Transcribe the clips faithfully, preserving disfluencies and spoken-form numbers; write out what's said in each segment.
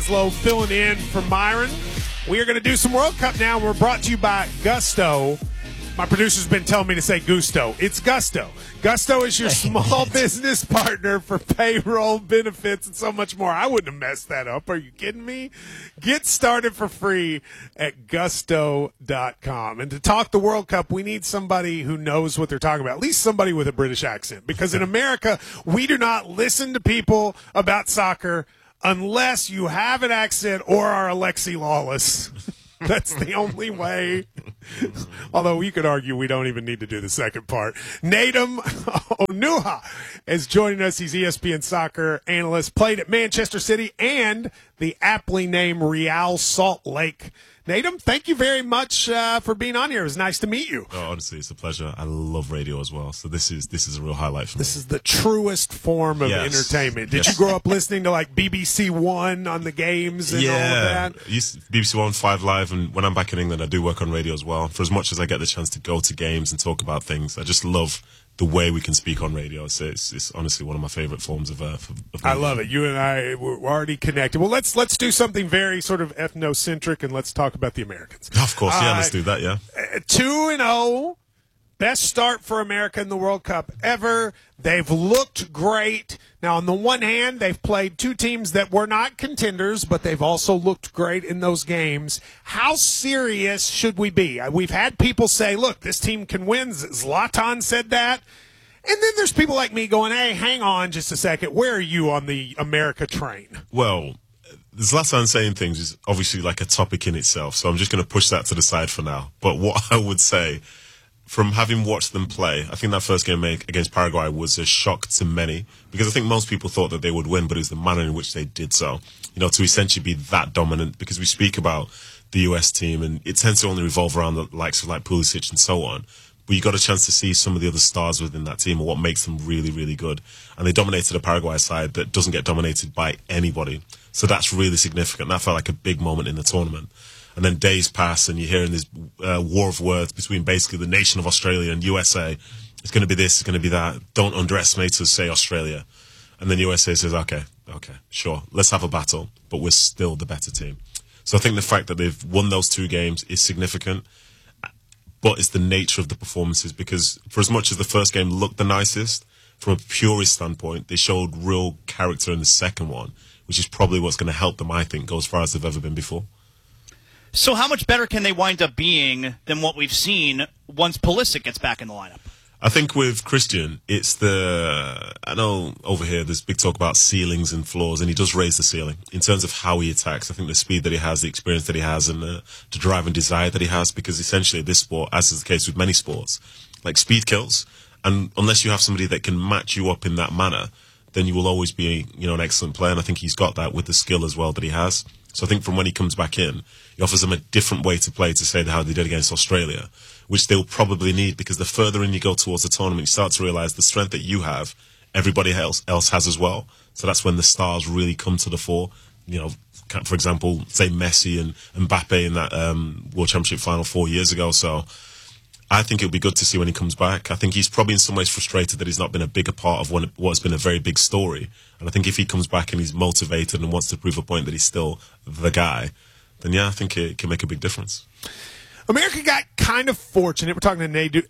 Slow filling in for Myron. We are going to do some World Cup now. We're brought to you by Gusto. My producer's been telling me to say Gusto. It's Gusto. Gusto is your small business partner for payroll, benefits, and so much more. I wouldn't have messed that up. Are you kidding me? Get started for free at gusto dot com. And to talk the World Cup, we need somebody who knows what they're talking about, at least somebody with a British accent. Because in America, we do not listen to people about soccer unless you have an accent or are Alexi Lawless. That's the only way. Although you could argue we don't even need to do the second part. Nedum Onuoha is joining us. He's E S P N soccer analyst, played at Manchester City and the aptly named Real Salt Lake. Nedum, thank you very much uh, for being on here. It was nice to meet you. Oh, honestly, it's a pleasure. I love radio as well. So this is this is a real highlight for me. This is the truest form of yes. entertainment. Did yes. you grow up listening to like B B C One on the games and yeah. all of that? I used to, B B C One, Five Live, and when I'm back in England, I do work on radio as well. For as much as I get the chance to go to games and talk about things, I just love the way we can speak on radio. So it's, it's honestly one of my favorite forms of, uh, of I love it. You and I were already connected. Well, let's let's do something very sort of ethnocentric, and let's talk about the Americans. Of course, yeah, uh, let's do that, yeah. two and oh, best start for America in the World Cup ever. They've looked great. Now, on the one hand, they've played two teams that were not contenders, but they've also looked great in those games. How serious should we be? We've had people say, look, this team can win. Zlatan said that. And then there's people like me going, hey, hang on just a second. Where are you on the America train? Well, Zlatan saying things is obviously like a topic in itself, so I'm just going to push that to the side for now. But what I would say, from having watched them play, I think that first game against Paraguay was a shock to many, because I think most people thought that they would win, but it was the manner in which they did so. You know, to essentially be that dominant, because we speak about the U S team, and it tends to only revolve around the likes of like Pulisic and so on. But you got a chance to see some of the other stars within that team and what makes them really, really good. And they dominated a Paraguay side that doesn't get dominated by anybody. So that's really significant. That felt like a big moment in the tournament. And then days pass, and you're hearing this uh, war of words between basically the nation of Australia and U S A. It's going to be this, it's going to be that. Don't underestimate us, say Australia. And then U S A says, okay, okay, sure, let's have a battle, but we're still the better team. So I think the fact that they've won those two games is significant, but it's the nature of the performances, because for as much as the first game looked the nicest, from a purist standpoint, they showed real character in the second one, which is probably what's going to help them, I think, go as far as they've ever been before. So how much better can they wind up being than what we've seen once Pulisic gets back in the lineup? I think with Christian, it's the, I know over here there's big talk about ceilings and floors, and he does raise the ceiling in terms of how he attacks. I think the speed that he has, the experience that he has, and the, the drive and desire that he has, because essentially this sport, as is the case with many sports, like speed kills, and unless you have somebody that can match you up in that manner, then you will always be, you know, an excellent player, and I think he's got that with the skill as well that he has. So I think from when he comes back in, he offers them a different way to play, to say how they did against Australia, which they'll probably need, because the further in you go towards the tournament, you start to realise the strength that you have, everybody else else has as well. So that's when the stars really come to the fore. You know, for example, say Messi and Mbappe in that um, World Championship final four years ago. So I think it'll be good to see when he comes back. I think he's probably in some ways frustrated that he's not been a bigger part of one, what's been a very big story. And I think if he comes back and he's motivated and wants to prove a point that he's still the guy, then yeah, I think it can make a big difference. America got kind of fortunate. We're talking to Nedum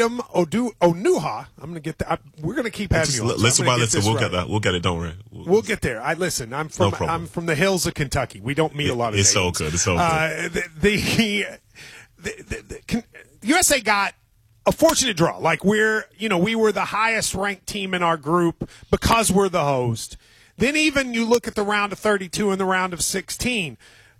Odu Onuoha. I'm going to get that. We're going to keep having you on. So little by little, we'll right. get that. We'll get it. Don't worry. We'll, we'll get there. I listen. I'm from. No I'm from the hills of Kentucky. We don't meet it, a lot of. It's names. so good. It's so good. Uh, the, the, the, the, the U S A got a fortunate draw. Like we're, you know, we were the highest ranked team in our group because we're the host. Then even you look at the round of thirty-two and the round of sixteen.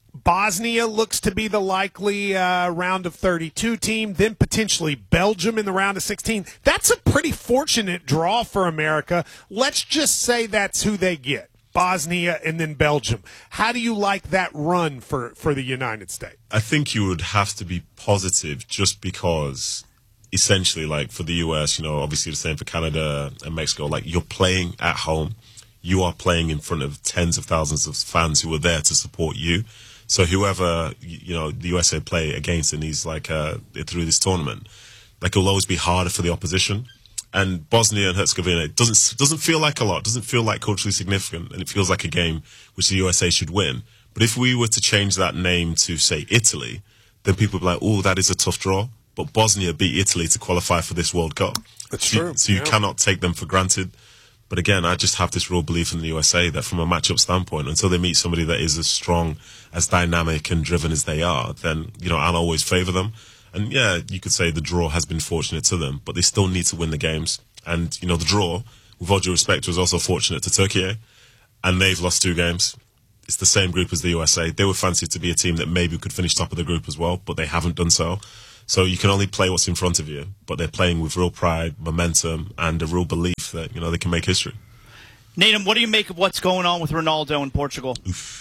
Bosnia looks to be the likely uh, round of thirty-two team, then potentially Belgium in the round of sixteen. That's a pretty fortunate draw for America. Let's just say that's who they get, Bosnia and then Belgium. How do you like that run for, for the United States? I think you would have to be positive, just because essentially, like for the U S, you know, obviously the same for Canada and Mexico, like you're playing at home. You are playing in front of tens of thousands of fans who are there to support you. So whoever, you know, the U S A play against in these, like, uh, through this tournament, like, it'll always be harder for the opposition. And Bosnia and Herzegovina, it doesn't, doesn't feel like a lot, doesn't feel like culturally significant, and it feels like a game which the U S A should win. But if we were to change that name to, say, Italy, then people would be like, oh, that is a tough draw. But Bosnia beat Italy to qualify for this World Cup. That's so, true. So you yeah. cannot take them for granted. But again, I just have this real belief in the U S A that from a matchup standpoint, until they meet somebody that is as strong, as dynamic and driven as they are, then, you know, I'll always favour them. And yeah, you could say the draw has been fortunate to them, but they still need to win the games. And, you know, the draw, with all due respect, was also fortunate to Turkey, and they've lost two games. It's the same group as the U S A. They were fancied to be a team that maybe could finish top of the group as well, but they haven't done so. So you can only play what's in front of you, but they're playing with real pride, momentum, and a real belief that, you know, they can make history. Natum, what do you make of what's going on with Ronaldo in Portugal?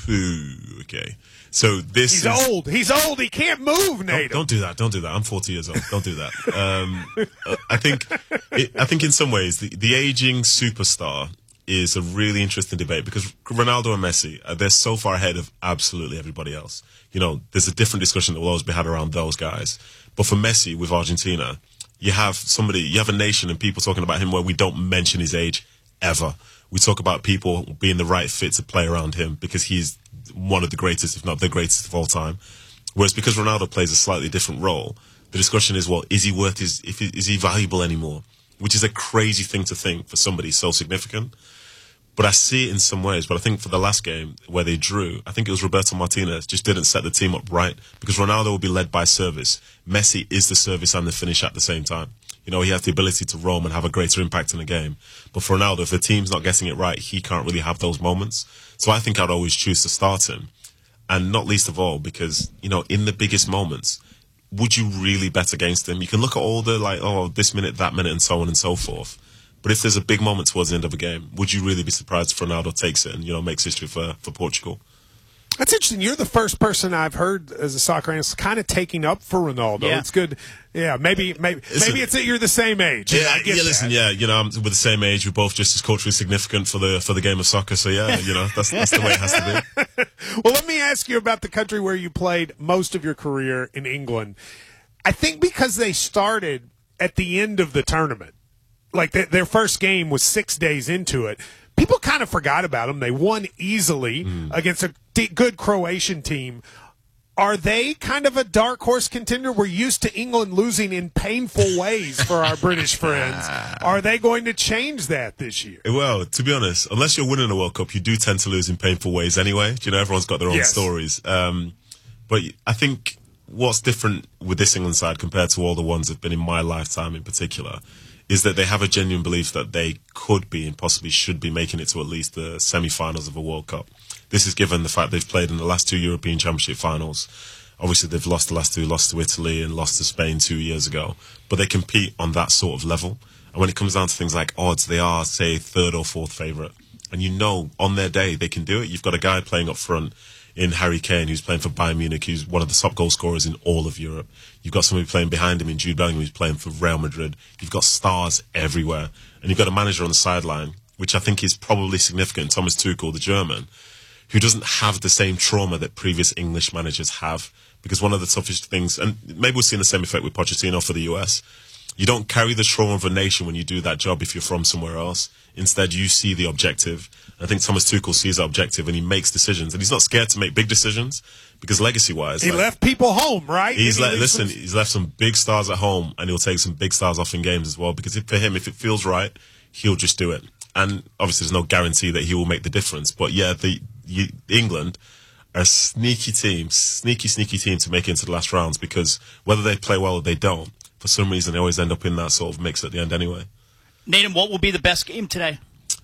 Ooh, okay. So this He's is, old. He's old. He can't move, Natum. Don't, don't do that. Don't do that. I'm forty years old. Don't do that. Um, I think, it, I think in some ways, the, the aging superstar is a really interesting debate because Ronaldo and Messi, uh, they're so far ahead of absolutely everybody else. You know, there's a different discussion that will always be had around those guys. But for Messi with Argentina, you have somebody, you have a nation and people talking about him where we don't mention his age ever. We talk about people being the right fit to play around him because he's one of the greatest, if not the greatest of all time. Whereas because Ronaldo plays a slightly different role, the discussion is, well, is he worth his, if he, is he valuable anymore? Which is a crazy thing to think for somebody so significant. But I see it in some ways. But I think for the last game where they drew, I think it was Roberto Martinez just didn't set the team up right because Ronaldo will be led by service. Messi is the service and the finish at the same time. You know, he has the ability to roam and have a greater impact in the game. But for Ronaldo, if the team's not getting it right, he can't really have those moments. So I think I'd always choose to start him. And not least of all, because, you know, in the biggest moments, would you really bet against him? You can look at all the, like, oh, this minute, that minute, and so on and so forth. But if there's a big moment towards the end of a game, would you really be surprised if Ronaldo takes it and, you know, makes history for, for Portugal? That's interesting. You're the first person I've heard as a soccer analyst kind of taking up for Ronaldo. Yeah. It's good. Yeah, maybe maybe Listen, maybe it's that you're the same age. Yeah, I get yeah. Listen, that. yeah. You know, I'm, we're the same age. We're both just as culturally significant for the for the game of soccer. So yeah, you know, that's that's the way it has to be. Well, let me ask you about the country where you played most of your career in England. I think because they started at the end of the tournament, like th- their first game was six days into it. People kind of forgot about them. They won easily mm. against a d- good Croatian team. Are they kind of a dark horse contender? We're used to England losing in painful ways for our British friends. Are they going to change that this year? Well, to be honest, unless you're winning a World Cup, you do tend to lose in painful ways anyway. You know, everyone's got their own yes. stories. Um, but I think what's different with this England side compared to all the ones that have been in my lifetime in particular is that they have a genuine belief that they could be and possibly should be making it to at least the semi-finals of a World Cup. This is given the fact they've played in the last two European Championship finals. Obviously, they've lost the last two, lost to Italy and lost to Spain two years ago. But they compete on that sort of level. And when it comes down to things like odds, they are, say, third or fourth favourite. And you know, on their day, they can do it. You've got a guy playing up front in Harry Kane, who's playing for Bayern Munich, who's one of the top goal scorers in all of Europe. You've got somebody playing behind him in Jude Bellingham, who's playing for Real Madrid. You've got stars everywhere. And you've got a manager on the sideline, which I think is probably significant, Thomas Tuchel, the German, who doesn't have the same trauma that previous English managers have. Because one of the toughest things, and maybe we'll see the same effect with Pochettino for the U S, you don't carry the trauma of a nation when you do that job if you're from somewhere else. Instead, you see the objective. I think Thomas Tuchel sees the objective and he makes decisions. And he's not scared to make big decisions because legacy-wise... He like, left people home, right? He's let, he listen, some... he's left some big stars at home and he'll take some big stars off in games as well because if, for him, if it feels right, he'll just do it. And obviously, there's no guarantee that he will make the difference. But yeah, the you, England are a sneaky team, sneaky, sneaky team to make it into the last rounds because whether they play well or they don't, for some reason, they always end up in that sort of mix at the end anyway. Natum, what will be the best game today?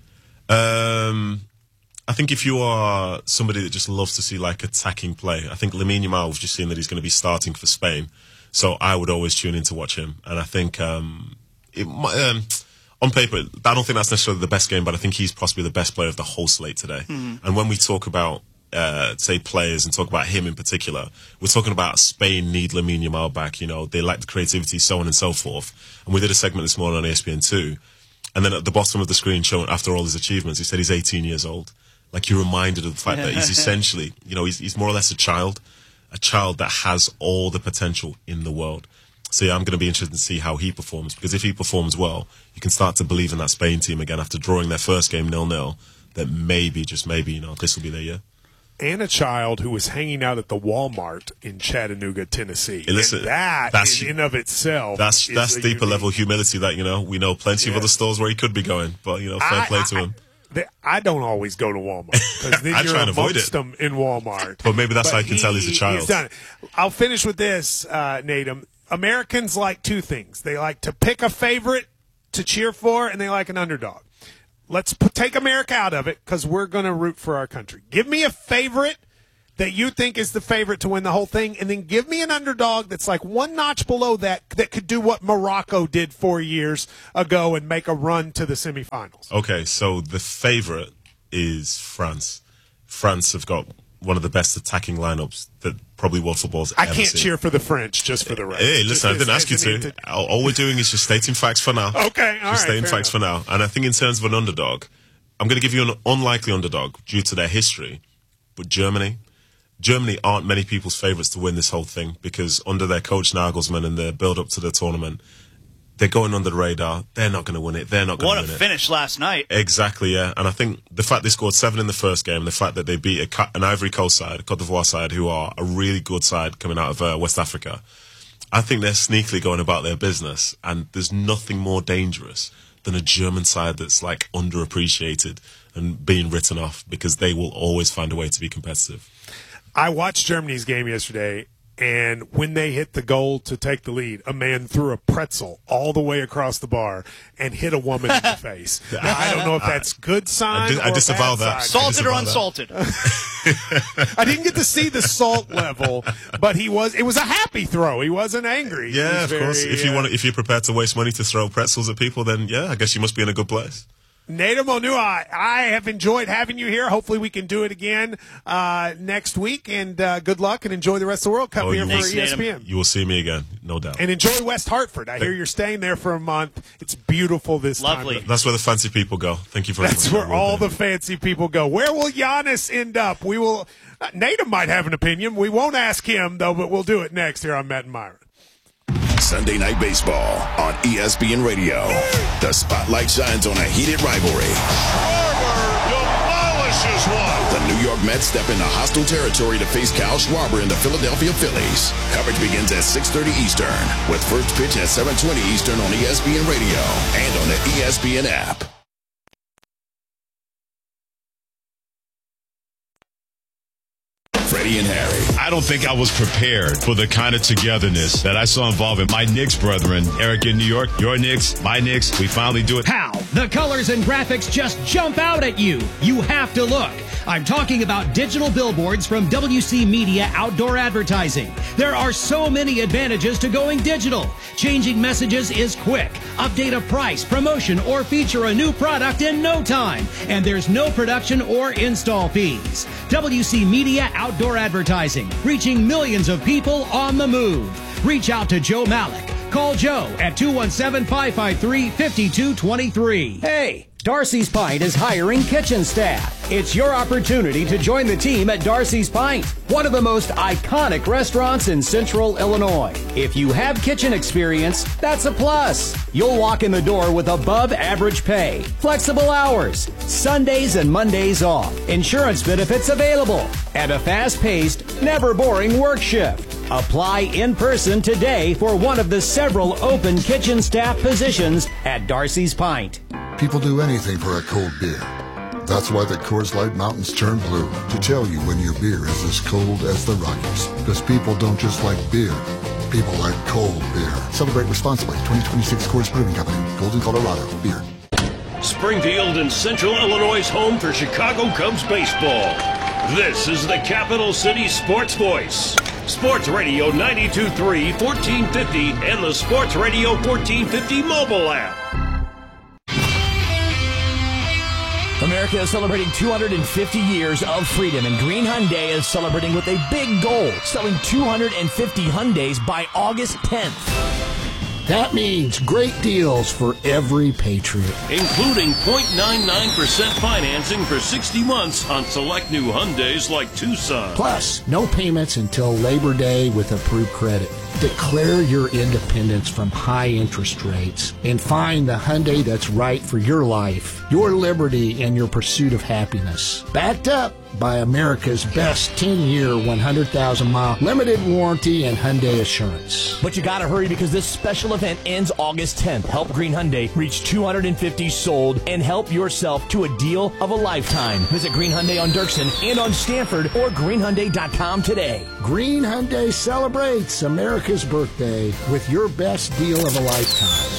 Um, I think if you are somebody that just loves to see like attacking play, I think Lamine Yamal, we've just seen that he's going to be starting for Spain. So I would always tune in to watch him. And I think um, it might, um, on paper, I don't think that's necessarily the best game, but I think he's possibly the best player of the whole slate today. Mm-hmm. And when we talk about Uh, say players and talk about him in particular, we're talking about Spain need Lamine Yamal back, you know, they lack the creativity, so on and so forth. And we did a segment this morning on E S P N two, and then at the bottom of the screen showing after all his achievements, he said he's eighteen years old. Like, you're reminded of the fact that he's essentially, you know, he's, he's more or less a child, a child that has all the potential in the world. So yeah, I'm going to be interested to see how he performs, because if he performs well, you can start to believe in that Spain team again after drawing their first game nil nil, that maybe, just maybe, you know, this will be their year. and a child who was hanging out at the Walmart in Chattanooga, Tennessee. Hey, listen, and that, that's, in and of itself, that's is that's a deeper unique, level humility. That you know, we know plenty Yeah. of other stores where he could be going, but you know, fair I, play I, to him. I, I don't always go to Walmart because then I you're try and avoid amongst it. them in Walmart. But maybe that's But how you can tell he's a child. He's done it. I'll finish with this, uh, Natum. Americans like two things. They like to pick a favorite to cheer for, and they like an underdog. Let's put, take America out of it because we're going to root for our country. Give me a favorite that you think is the favorite to win the whole thing, and then give me an underdog that's like one notch below that that could do what Morocco did four years ago and make a run to the semifinals. Okay, so the favorite is France. France have got one of the best attacking lineups that probably world football's I ever can't seen. cheer for the French just for the record. Hey, Just listen, I as- didn't ask you as an to. ent- All, all we're doing is just stating facts for now. Okay, all just right, stating fair facts for now. And I think in terms of an underdog, I'm going to give you an unlikely underdog due to their history, but Germany. Germany aren't many people's favourites to win this whole thing because under their coach Nagelsmann and the build-up to the tournament, they're going under the radar. They're not going to win it. They're not going What to a win it. finish last night. Exactly, yeah. And I think the fact they scored seven in the first game, the fact that they beat a, Ca- an Ivory Coast side, a Cote d'Ivoire side, who are a really good side coming out of uh, West Africa, I think they're sneakily going about their business. And there's nothing more dangerous than a German side that's like underappreciated and being written off because they will always find a way to be competitive. I watched Germany's game yesterday, and when they hit the goal to take the lead, a man threw a pretzel all the way across the bar and hit a woman in the face. Now, I don't know if that's good sign I dis- I or disavow bad that. sign. Salted or Disavow that. unsalted? I didn't get to see the salt level, but he was. It was a happy throw. He wasn't angry. He Yeah, was of course. very, If you uh, want, if you're prepared to waste money to throw pretzels at people, then yeah, I guess you must be in a good place. Natum Onua, I have enjoyed having you here. Hopefully we can do it again uh, next week. And uh, good luck and enjoy the rest of the World Cup Oh, here you for will- E S P N. You will see me again, no doubt. And enjoy West Hartford. I hear you're staying there for a month. It's beautiful this Lovely. time. That's where the fancy people go. Thank you very That's much. where I will all do. the fancy people go. Where will Giannis end up? We will. Uh, Natum might have an opinion. We won't ask him though, but we'll do it next here on Matt and Myron. Sunday Night Baseball on E S P N Radio. The spotlight shines on a heated rivalry. Demolishes one. The New York Mets step into hostile territory to face Kyle Schwarber and the Philadelphia Phillies. Coverage begins at six thirty Eastern with first pitch at seven twenty Eastern on E S P N Radio and on the E S P N app. Freddie and Harry. I don't think I was prepared for the kind of togetherness that I saw involving my Knicks brethren. Eric in New York, your Knicks, my Knicks. We finally do it. How? The colors and graphics just jump out at you. You have to look. I'm talking about digital billboards from W C Media Outdoor Advertising. There are so many advantages to going digital. Changing messages is quick. Update a price, promotion, or feature a new product in no time. And there's no production or install fees. W C Media Outdoor Advertising, reaching millions of people on the move. Reach out to Joe Malik. Call Joe at two one seven, five five three, five two two three. Hey, Darcy's Pint is hiring kitchen staff. It's your opportunity to join the team at Darcy's Pint, one of the most iconic restaurants in Central Illinois. If you have kitchen experience, that's a plus. You'll walk in the door with above average pay, flexible hours, Sundays and Mondays off, insurance benefits available, and a fast-paced, never boring work shift. Apply in person today for one of the several open kitchen staff positions at Darcy's Pint. People do anything for a cold beer. That's why the Coors Light Mountains turn blue, to tell you when your beer is as cold as the Rockies. Because people don't just like beer, people like cold beer. Celebrate responsibly. twenty twenty-six Coors Brewing Company, Golden, Colorado. Beer. Springfield and Central Illinois' home for Chicago Cubs baseball. This is the Capital City Sports Voice. Sports Radio ninety-two point three, fourteen fifty, and the Sports Radio fourteen fifty mobile app. America is celebrating two hundred fifty years of freedom, and Green Hyundai is celebrating with a big goal, selling two hundred fifty Hyundais by August tenth. That means great deals for every Patriot. Including zero point nine nine percent financing for sixty months on select new Hyundais like Tucson. Plus, no payments until Labor Day with approved credit. Declare your independence from high interest rates and find the Hyundai that's right for your life, your liberty, and your pursuit of happiness. Backed up by America's best ten-year, one hundred thousand mile limited warranty and Hyundai Assurance. But you gotta hurry because this special event ends August tenth. Help Green Hyundai reach two hundred fifty sold and help yourself to a deal of a lifetime. Visit Green Hyundai on Dirksen and on Stanford or green hyundai dot com today. Green Hyundai celebrates America's birthday with your best deal of a lifetime.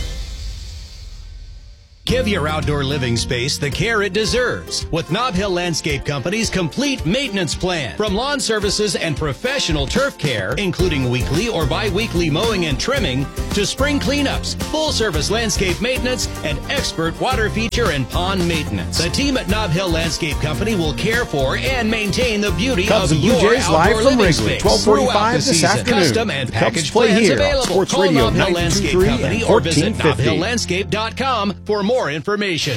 Give your outdoor living space the care it deserves with Nob Hill Landscape Company's complete maintenance plan. From lawn services and professional turf care, including weekly or bi-weekly mowing and trimming, to spring cleanups, full-service landscape maintenance, and expert water feature and pond maintenance. The team at Nob Hill Landscape Company will care for and maintain the beauty Cubs of and Blue your Jays outdoor live from living Wrigley, space twelve forty-five throughout the this season. afternoon. Custom and The Cubs package play plans here on available. Sports Call Radio Nob Hill Landscape ninety-two point three Company and or visit fourteen nob hill fifty. landscape dot com for more information.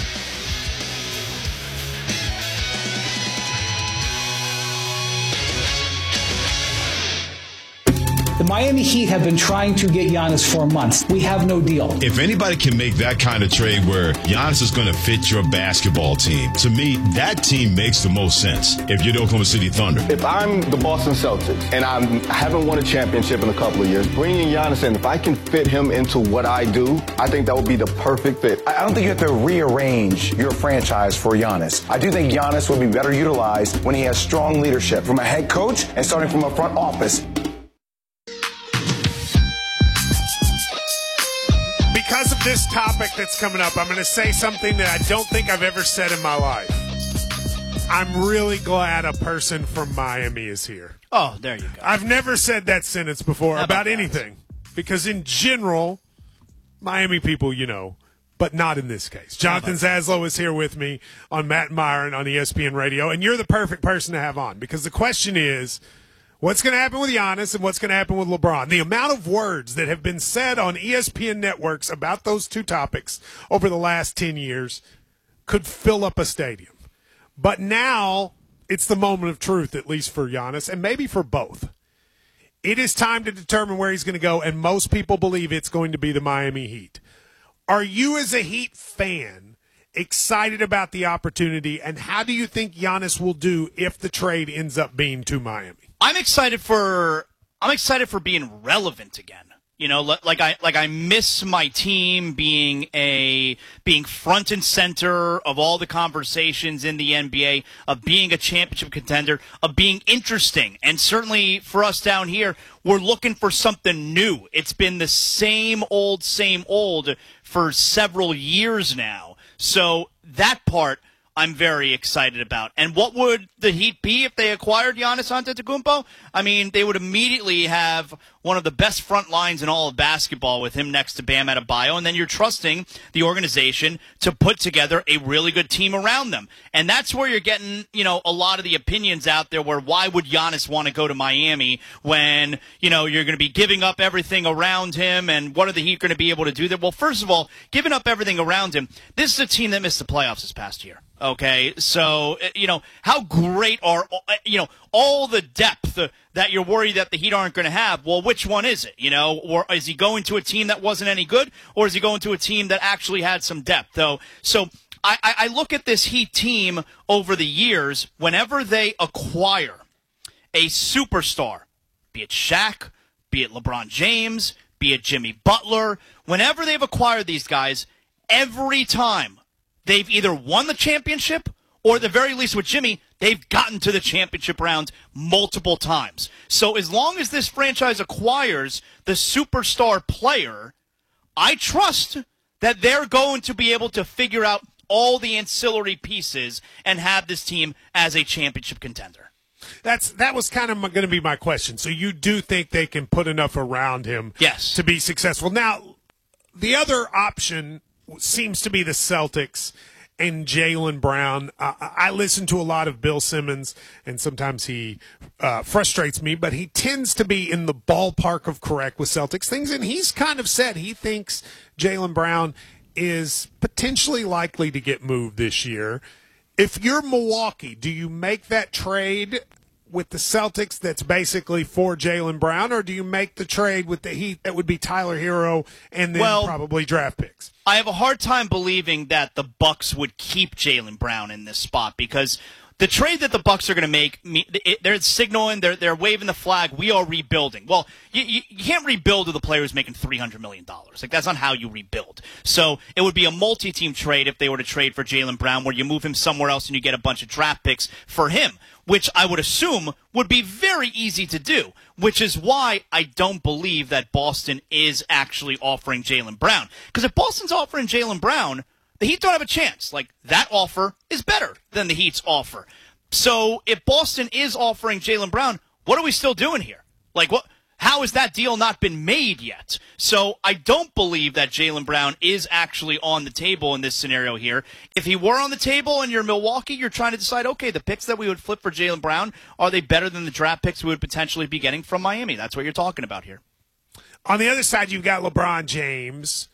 The Miami Heat have been trying to get Giannis for months. We have no deal. If anybody can make that kind of trade where Giannis is going to fit your basketball team, to me, that team makes the most sense if you're the Oklahoma City Thunder. If I'm the Boston Celtics and I'm, I haven't won a championship in a couple of years, bringing Giannis in, if I can fit him into what I do, I think that would be the perfect fit. I don't think you have to rearrange your franchise for Giannis. I do think Giannis will be better utilized when he has strong leadership from a head coach and starting from a front office. Because of this topic that's coming up, I'm going to say something that I don't think I've ever said in my life. I'm really glad a person from Miami is here. Oh, there you go. I've never said that sentence before How about, about that? anything. Because in general, Miami people, you know, but not in this case. Jonathan Zaslow is here with me on Matt Myron on E S P N Radio, and you're the perfect person to have on because the question is, what's going to happen with Giannis and what's going to happen with LeBron? The amount of words that have been said on E S P N networks about those two topics over the last ten years could fill up a stadium. But now it's the moment of truth, at least for Giannis, and maybe for both. It is time to determine where he's going to go, and most people believe it's going to be the Miami Heat. Are you, as a Heat fan, excited about the opportunity, and how do you think Giannis will do if the trade ends up being to Miami? I'm excited for I'm excited for being relevant again. You know, like I like I miss my team being a being front and center of all the conversations in the N B A, of being a championship contender, of being interesting. And certainly for us down here, we're looking for something new. It's been the same old, same old for several years now. So that part I'm very excited about. And what would the Heat be if they acquired Giannis Antetokounmpo? I mean, they would immediately have one of the best front lines in all of basketball with him next to Bam Adebayo, and then you're trusting the organization to put together a really good team around them. And that's where you're getting, you know, a lot of the opinions out there where why would Giannis want to go to Miami when, you know, you're going to be giving up everything around him, and what are the Heat going to be able to do there? Well, first of all, giving up everything around him, this is a team that missed the playoffs this past year. Okay, so, you know, how great are, you know, all the depth that you're worried that the Heat aren't going to have? Well, which one is it? You know, or is he going to a team that wasn't any good, or is he going to a team that actually had some depth, though? So I, I look at this Heat team over the years, whenever they acquire a superstar, be it Shaq, be it LeBron James, be it Jimmy Butler, whenever they've acquired these guys, every time they've either won the championship or at the very least with Jimmy, they've gotten to the championship round multiple times. So as long as this franchise acquires the superstar player, I trust that they're going to be able to figure out all the ancillary pieces and have this team as a championship contender. That's that was kind of going to be my question. So you do think they can put enough around him yes. to be successful? Now, the other option seems to be the Celtics and Jaylen Brown. Uh, I listen to a lot of Bill Simmons, and sometimes he uh, frustrates me, but he tends to be in the ballpark of correct with Celtics things, and he's kind of said he thinks Jaylen Brown is potentially likely to get moved this year. If you're Milwaukee, do you make that trade with the Celtics that's basically for Jaylen Brown, or do you make the trade with the Heat that would be Tyler Hero and then well, probably draft picks? I have a hard time believing that the Bucks would keep Jaylen Brown in this spot because The trade that the Bucks are going to make, they're signaling, they're they're waving the flag. We are rebuilding. Well, you, you, you can't rebuild with a player who's making three hundred million dollars. Like, that's not how you rebuild. So it would be a multi-team trade if they were to trade for Jaylen Brown, where you move him somewhere else and you get a bunch of draft picks for him, which I would assume would be very easy to do, which is why I don't believe that Boston is actually offering Jaylen Brown. Because if Boston's offering Jaylen Brown, the Heat don't have a chance. Like, that offer is better than the Heat's offer. So if Boston is offering Jaylen Brown, what are we still doing here? Like, what? How has that deal not been made yet? So I don't believe that Jaylen Brown is actually on the table in this scenario here. If he were on the table and you're Milwaukee, you're trying to decide, okay, the picks that we would flip for Jaylen Brown, are they better than the draft picks we would potentially be getting from Miami? That's what you're talking about here. On the other side, you've got LeBron James,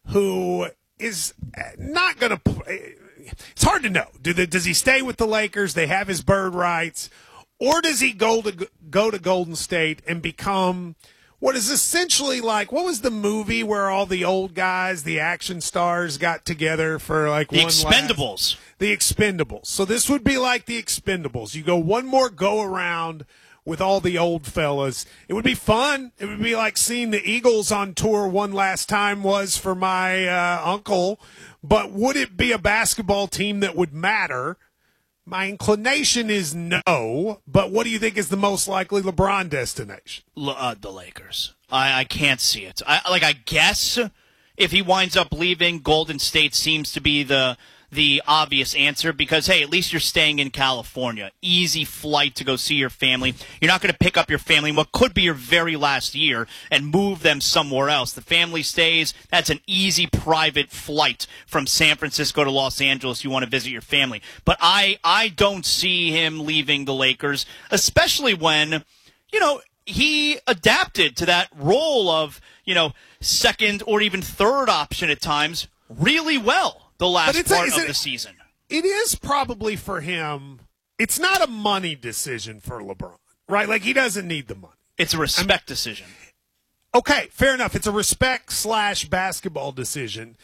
who is not going to play. It's hard to know. Do the, does he stay with the Lakers? They have his bird rights. Or does he go to go to Golden State and become what is essentially like, what was the movie where all the old guys, the action stars, got together for like the one Expendables. Last, the Expendables. So this would be like the Expendables. You go one more go around with all the old fellas. It would be fun. It would be like seeing the Eagles on tour one last time was for my uh, uncle. But would it be a basketball team that would matter? My inclination is no, but what do you think is the most likely LeBron destination? L- uh, the Lakers. I, I can't see it. I, like, I guess if he winds up leaving, Golden State seems to be the the obvious answer because, hey, at least you're staying in California. Easy flight to go see your family. You're not going to pick up your family in what could be your very last year and move them somewhere else. The family stays. That's an easy private flight from San Francisco to Los Angeles. You want to visit your family. But I, I don't see him leaving the Lakers, especially when, you know, he adapted to that role of, you know, second or even third option at times really well the last part a, of it, the season. It is probably for him. It's not a money decision for LeBron, right? Like, he doesn't need the money. It's a respect I'm, decision. Okay, fair enough. It's a respect slash basketball decision.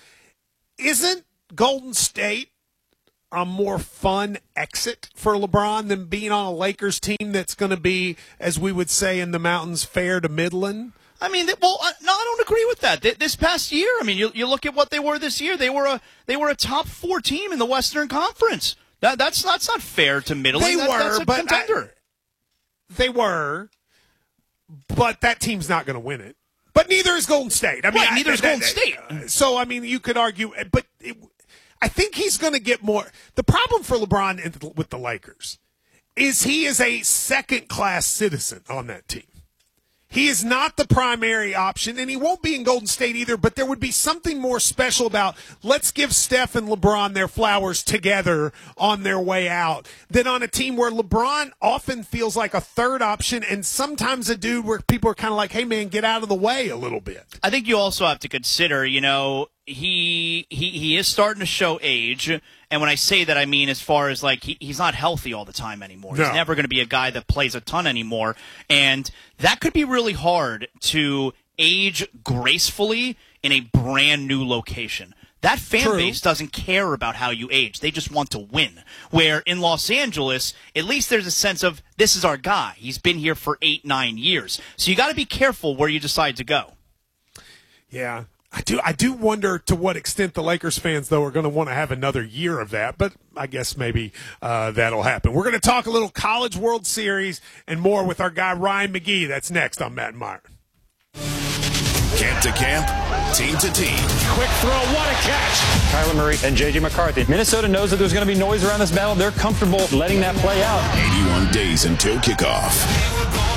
Isn't Golden State a more fun exit for LeBron than being on a Lakers team that's going to be, as we would say in the mountains, fair to Midland? I mean, well, no, I don't agree with that. This past year, I mean, you you look at what they were this year. They were a they were a top four team in the Western Conference. That that's that's not fair to Midland. They that, were, that's a but contender. I, they were, but that team's not going to win it. But neither is Golden State. I mean, right, neither I, is Golden State. So I mean, you could argue, but it, I think he's going to get more. The problem for LeBron with the Lakers is he is a second class citizen on that team. He is not the primary option, and he won't be in Golden State either, but there would be something more special about let's give Steph and LeBron their flowers together on their way out than on a team where LeBron often feels like a third option and sometimes a dude where people are kind of like, hey, man, get out of the way a little bit. I think you also have to consider, you know, he he he is starting to show age. And when I say that, I mean as far as, like, he, he's not healthy all the time anymore. No. He's never going to be a guy that plays a ton anymore. And that could be really hard to age gracefully in a brand new location. That fan True. base doesn't care about how you age. They just want to win. Where in Los Angeles, at least there's a sense of, this is our guy. He's been here for eight, nine years. So you got to be careful where you decide to go. Yeah. I do I do wonder to what extent the Lakers fans, though, are going to want to have another year of that, but I guess maybe uh, that'll happen. We're going to talk a little College World Series and more with our guy Ryan McGee. That's next on Matt and Myron. Camp to camp, team to team. Quick throw, what a catch. Kyler Murray and J J McCarthy. Minnesota knows that there's going to be noise around this battle. They're comfortable letting that play out. eighty-one days until kickoff.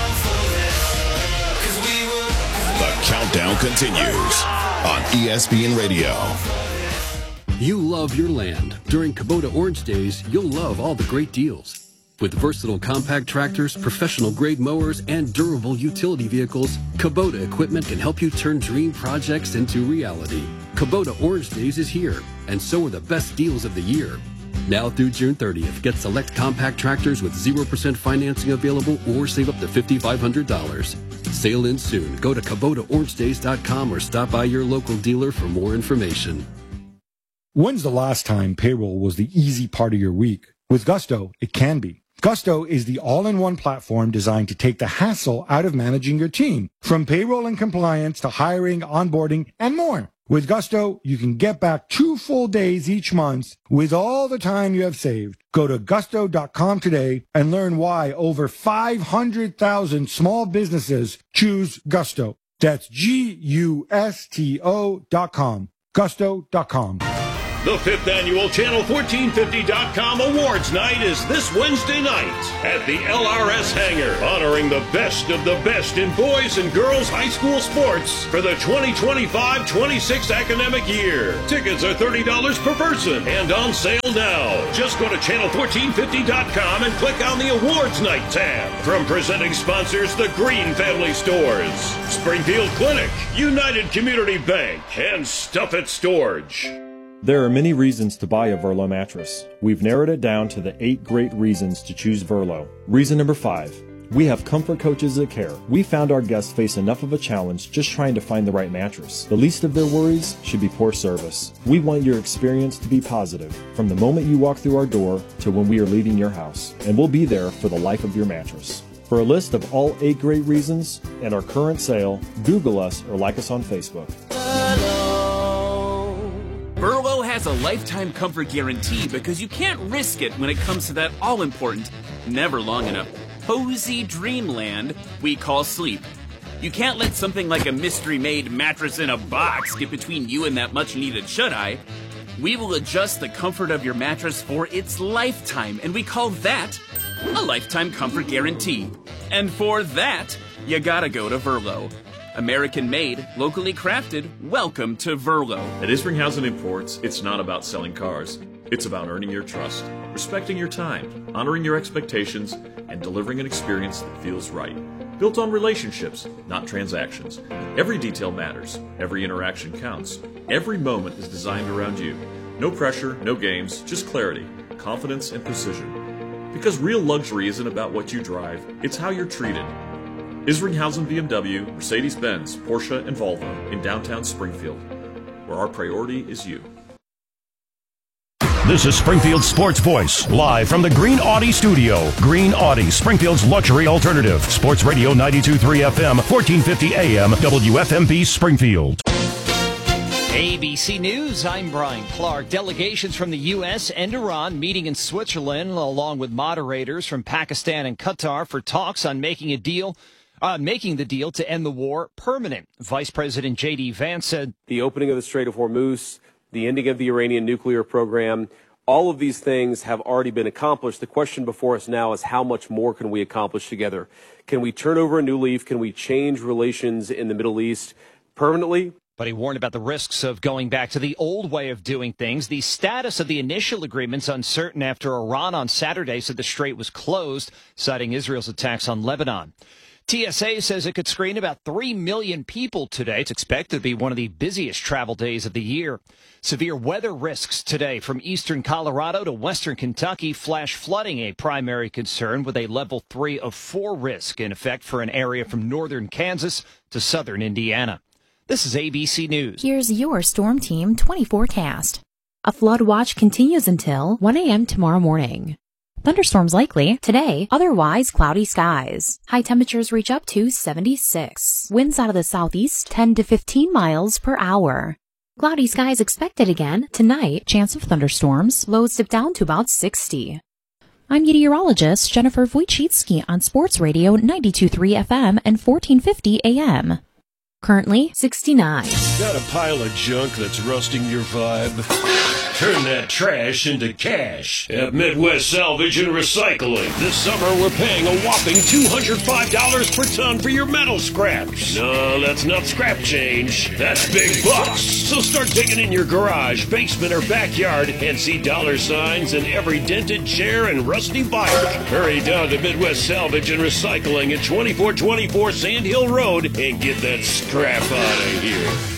The countdown continues on E S P N Radio. You love your land. During Kubota Orange Days, you'll love all the great deals. With versatile compact tractors, professional-grade mowers, and durable utility vehicles, Kubota equipment can help you turn dream projects into reality. Kubota Orange Days is here, and so are the best deals of the year. Now through June thirtieth, get select compact tractors with zero percent financing available or save up to five thousand five hundred dollars. Sail in soon. Go to Kubota Orange Days dot com or stop by your local dealer for more information. When's the last time payroll was the easy part of your week? With Gusto, it can be. Gusto is the all-in-one platform designed to take the hassle out of managing your team, from payroll and compliance to hiring, onboarding, and more. With Gusto, you can get back two full days each month with all the time you have saved. Go to gusto dot com today and learn why over five hundred thousand small businesses choose Gusto. That's G U S T O dot com. gusto dot com. The fifth annual Channel fourteen fifty dot com Awards Night is this Wednesday night at the L R S Hangar, honoring the best of the best in boys and girls high school sports for the twenty twenty-five twenty-six academic year. Tickets are thirty dollars per person and on sale now. Just go to channel fourteen fifty dot com and click on the Awards Night tab. From presenting sponsors, the Green Family Stores, Springfield Clinic, United Community Bank, and Stuff It Storage. There are many reasons to buy a Verlo mattress. We've narrowed it down to the eight great reasons to choose Verlo. Reason number five. We have comfort coaches that care. We found our guests face enough of a challenge just trying to find the right mattress. The least of their worries should be poor service. We want your experience to be positive, from the moment you walk through our door to when we are leaving your house. And we'll be there for the life of your mattress. For a list of all eight great reasons and our current sale, Google us or like us on Facebook. Verlo has a lifetime comfort guarantee because you can't risk it when it comes to that all-important, never long enough, cozy dreamland we call sleep. You can't let something like a mystery-made mattress in a box get between you and that much-needed shut-eye. We will adjust the comfort of your mattress for its lifetime, and we call that a lifetime comfort guarantee. And for that, you gotta go to Verlo. American-made, locally crafted, welcome to Verlo. At Isringhausen Imports, it's not about selling cars. It's about earning your trust, respecting your time, honoring your expectations, and delivering an experience that feels right. Built on relationships, not transactions. Every detail matters. Every interaction counts. Every moment is designed around you. No pressure, no games, just clarity, confidence, and precision. Because real luxury isn't about what you drive, it's how you're treated. Isringhausen B M W, Mercedes-Benz, Porsche, and Volvo in downtown Springfield, where our priority is you. This is Springfield Sports Voice, live from the Green Audi studio. Green Audi, Springfield's luxury alternative. Sports Radio ninety-two point three F M, fourteen fifty A M, W F M P Springfield. A B C News, I'm Brian Clark. Delegations from the U S and Iran meeting in Switzerland, along with moderators from Pakistan and Qatar for talks on making a deal Uh, making the deal to end the war permanent. Vice President J D Vance said the opening of the Strait of Hormuz, the ending of the Iranian nuclear program, all of these things have already been accomplished. The question before us now is how much more can we accomplish together? Can we turn over a new leaf? Can we change relations in the Middle East permanently? But he warned about the risks of going back to the old way of doing things. The status of the initial agreement's uncertain after Iran on Saturday said the strait was closed, citing Israel's attacks on Lebanon. T S A says it could screen about three million people today. It's expected to be one of the busiest travel days of the year. Severe weather risks today from eastern Colorado to western Kentucky. Flash flooding a primary concern with a level three of four risk in effect for an area from northern Kansas to southern Indiana. This is A B C News. Here's your Storm Team twenty forecast. A flood watch continues until one A M tomorrow morning. Thunderstorms likely today, otherwise cloudy skies. High temperatures reach up to seventy-six. Winds out of the southeast ten to fifteen miles per hour. Cloudy skies expected again tonight. Chance of thunderstorms. Lows dip down to about sixty. I'm meteorologist Jennifer Wojcicki on Sports Radio ninety-two point three F M and fourteen fifty A M. Currently sixty-nine. Got a pile of junk that's rusting your vibe? Turn that trash into cash at Midwest Salvage and Recycling. This summer, we're paying a whopping two hundred five dollars per ton for your metal scraps. No, that's not scrap change. That's big bucks. So start digging in your garage, basement, or backyard and see dollar signs in every dented chair and rusty bike. Hurry down to Midwest Salvage and Recycling at twenty-four twenty-four Sand Hill Road and get that scrap out of here.